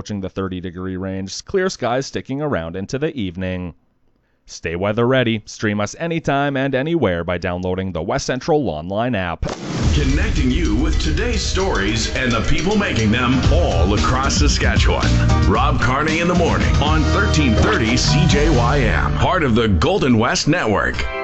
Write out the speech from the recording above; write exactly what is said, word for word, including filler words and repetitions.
approaching the thirty degree range. Clear skies sticking around into the evening. Stay weather ready. Stream us anytime and anywhere by downloading the West Central Lawn Line app. Connecting you with today's stories and the people making them all across Saskatchewan. Rob Carney in the morning on thirteen thirty C J Y M, part of the Golden West Network.